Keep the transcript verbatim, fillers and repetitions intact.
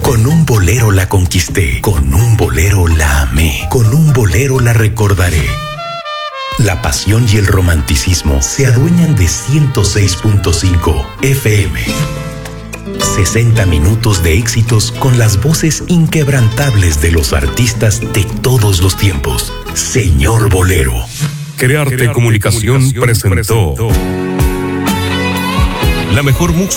Con un bolero la conquisté, con un bolero la amé, con un bolero la recordaré. La pasión y el romanticismo se adueñan de ciento seis punto cinco F M. sesenta minutos de éxitos con las voces inquebrantables de los artistas de todos los tiempos. Señor Bolero. Crearte Comunicación presentó la mejor música.